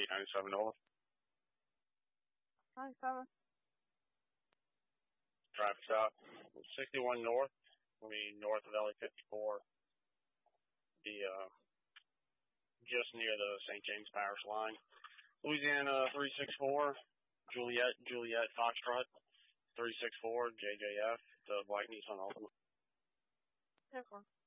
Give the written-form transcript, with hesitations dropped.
897 North. 97. Traffic stop. 61 North. Will be north of LA 54. Be just near the St. James Parish line. Louisiana 364. Juliet Foxtrot. 364 JJF. The white Nissan Altima. 10-4.